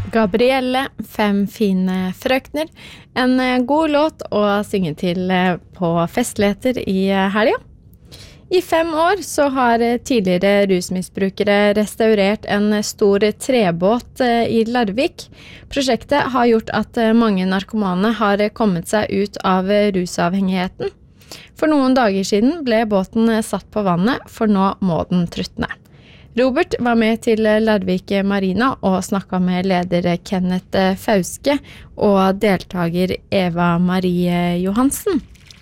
Gabrielle, 5 fine frøkner, en god låt å synge til på festligheter i helgen. I 5 år så har tidligere rusmisbrukere restaurert en stor trebåt i Larvik. Prosjektet har gjort at mange narkomane har kommet seg ut av rusavhengigheten. For noen dager siden ble båten satt på vannet, for nå må den trutne. Robert var med til Larvik Marina og snakket med leder Kenneth Fauske og deltager Eva Marie Johansen.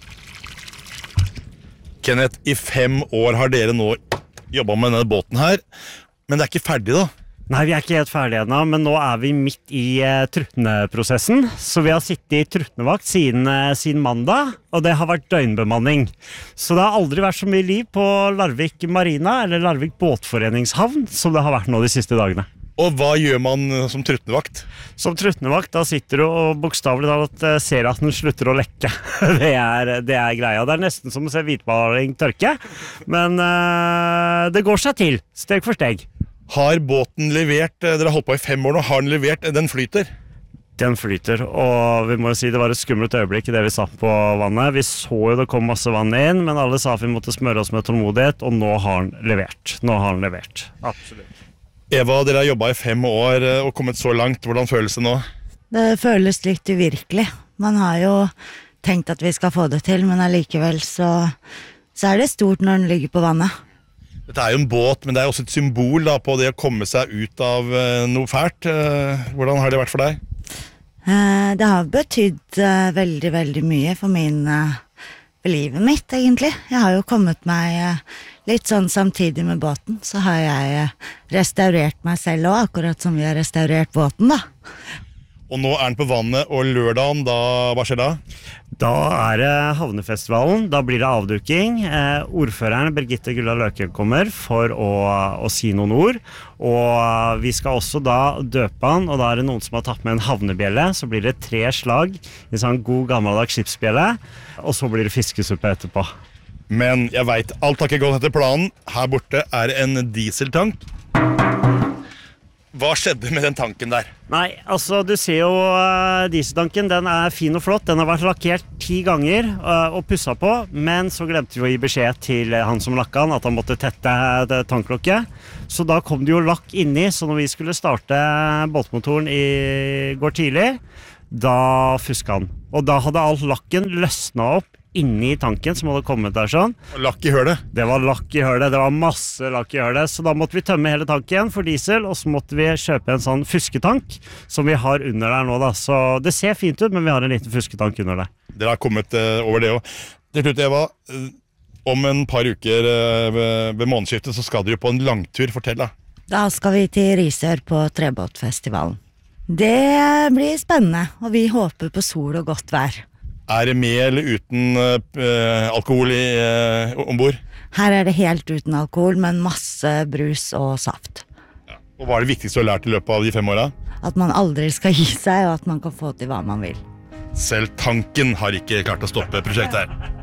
Kenneth, i 5 år har dere nå jobbet med denne båten her, men det er ikke ferdig da? Nei, vi er ikke helt ferdige ennå, men nå er vi midt i trutneprosessen. Så vi har sittet i trutnevakt siden mandag, og det har vært døgnbemanning. Så det har aldri vært så mye liv på Larvik Marina, eller Larvik Båtforeningshavn, som det har vært nå de siste dagene. Og hva gjør man som trutnevakt? Som trutnevakt, da sitter du og bokstavelig talt ser at den slutter å lekke. Det er greia. Det er nesten som å se hvitmaling tørke, men det går seg til, steg for steg. Har båten levert, dere har holdt på i 5 år nå, har den levert, den flyter? Den flyter, og vi må jo si det var et skummelt øyeblikk i det vi satt på vannet. Vi så jo det kom masse vann inn, men alle sa at vi måtte smøre oss med tålmodighet, og nå har den levert. Absolutt. Eva, dere har jobbet i 5 år og kommet så langt. Hvordan føles det nå? Det føles litt uvirkelig. Man har jo tenkt at vi skal få det til, men allikevel så er det stort når den ligger på vannet. Dette er jo en båt, men det er også et symbol da, på det å komme seg ut av noe fælt. Hvordan har det vært for deg? Det har betydd veldig, veldig mye for livet mitt, egentlig. Jeg har jo kommet meg litt sånn samtidig med båten, så har jeg restaurert meg selv også, akkurat som vi har restaurert båten da. Og nå er den på vannet, og lørdagen, hva skjer da? Da er det havnefestivalen, da blir det avduking. Ordføreren Birgitte Gulla Løke kommer for å si noen ord, og vi skal også da døpe han, og da er det noen som har tatt med en havnebjelle, så blir det 3 slag, en sånn god gammeldags skipsbjelle, og så blir det fiskesuppe etterpå. Men jeg vet, alt har ikke gått etter planen. Her borte er en dieseltank. Hva skjedde med den tanken der? Nei, altså du ser jo dieseltanken, den er fin og flott. Den har vært lakkert 10 ganger og pusset på, men så glemte vi å gi beskjed til han som lakket han, at han måtte tette tanklokket. Så da kom det jo lakk inni, så når vi skulle starte båtmotoren i går tidlig, da fusket han. Og da hadde alt lakken løsnet opp inni tanken som hadde kommet der sånn. Lakk i hølet? Det var lakk i hølet, det var masse lakk i hølet, så da måtte vi tømme hele tanken for diesel, og så måtte vi kjøpe en sånn fusketank som vi har under der nå da. Så det ser fint ut, men vi har en liten fusketank under der. Dere har kommet over det også. Til slutt, Eva, om en par uker ved månedsskiftet så skal dere jo på en langtur, fortell da. Da skal vi til Risør på trebåtfestivalen. Det blir spennende, og vi håper på sol og godt vær. Er det med eller uten alkohol ombord? Her er det helt uten alkohol, men masse brus og saft. Ja. Og hva er det viktigste du har lært i løpet av de 5 årene? At man aldri skal gi seg, og at man kan få til hva man vil. Selv tanken har ikke klart å stoppe prosjektet her.